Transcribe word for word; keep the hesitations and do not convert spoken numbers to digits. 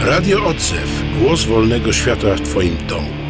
Radio Odzew. Głos wolnego świata w Twoim domu.